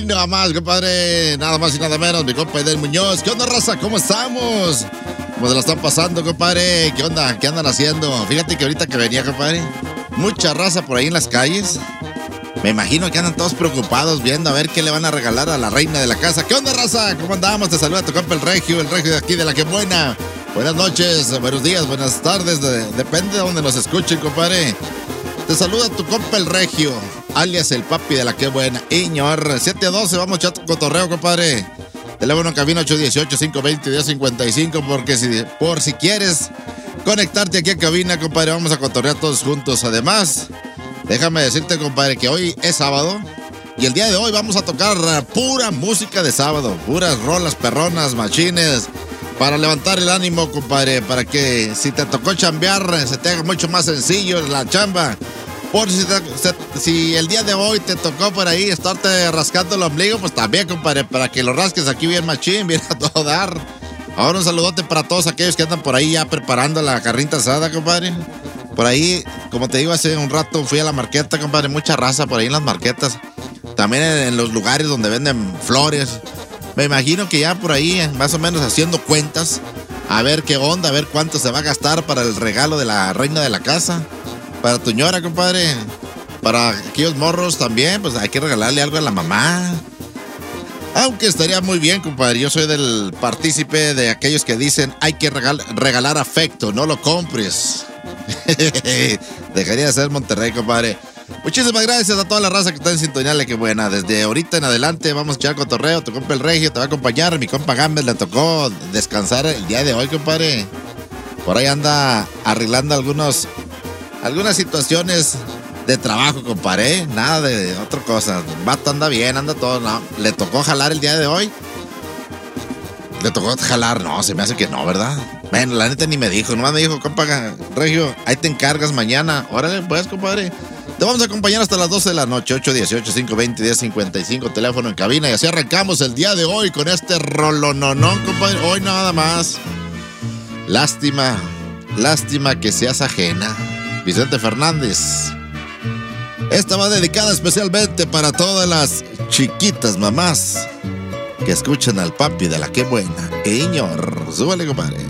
nada más, compadre. Nada más y nada menos, mi compa Edel Muñoz. ¿Qué onda, raza? ¿Cómo estamos? ¿Cómo se la están pasando, compadre? ¿Qué onda? ¿Qué andan haciendo? Fíjate que ahorita que venía, compadre, mucha raza por ahí en las calles. Me imagino que andan todos preocupados viendo a ver qué le van a regalar a la reina de la casa. ¿Qué onda, raza? ¿Cómo andamos? Te saluda tu compa el Regio de aquí de La Que Buena. Buenas noches, buenos días, buenas tardes. Depende de donde nos escuchen, compadre. Te saluda tu compa el Regio, alias el papi de La Que Buena. Iñor, 7-12, vamos a echar tu cotorreo, compadre. Teléfono en cabina 818-520-1055, porque por si quieres conectarte aquí a cabina, compadre, vamos a cotorrear todos juntos. Además, déjame decirte, compadre, que hoy es sábado y el día de hoy vamos a tocar pura música de sábado, puras rolas perronas, machines, para levantar el ánimo, compadre, para que si te tocó chambear, se te haga mucho más sencillo la chamba. Por si el día de hoy te tocó por ahí estarte rascando el ombligo, pues también, compadre, para que lo rasques aquí bien machín, bien a todo dar. Ahora un saludote para todos aquellos que andan por ahí ya preparando la carnita asada, compadre. Por ahí, como te digo, hace un rato fui a la marqueta, compadre, mucha raza por ahí en las marquetas. También en los lugares donde venden flores. Me imagino que ya por ahí, más o menos haciendo cuentas, a ver qué onda, a ver cuánto se va a gastar para el regalo de la reina de la casa. Para tu ñora, compadre. Para aquellos morros también, pues hay que regalarle algo a la mamá. Aunque estaría muy bien, compadre. Yo soy del partícipe de aquellos que dicen hay que regalar afecto, no lo compres. Dejaría de ser Monterrey, compadre. Muchísimas gracias a toda la raza que está en sintonía. La Que Buena. Desde ahorita en adelante vamos a echar cotorreo. Tu compa el Regio te va a acompañar. Mi compa Gambes le tocó descansar el día de hoy, compadre. Por ahí anda arreglando algunas situaciones de trabajo, compadre. Nada de otra cosa. El vato anda bien, anda todo. No, le tocó jalar el día de hoy. Le tocó jalar, no, se me hace que no, ¿verdad? Bueno, la neta ni me dijo, nomás me dijo, compa Regio, ahí te encargas mañana. Órale, pues, compadre. Te vamos a acompañar hasta las 12 de la noche, 818-520-1055, teléfono en cabina. Y así arrancamos el día de hoy con este rolononón, compadre. Hoy nada más. Lástima que seas ajena. Vicente Fernández. Esta va dedicada especialmente para todas las chiquitas mamás que escuchan al papi de La Que Buena. Iñor, súbale, compadre.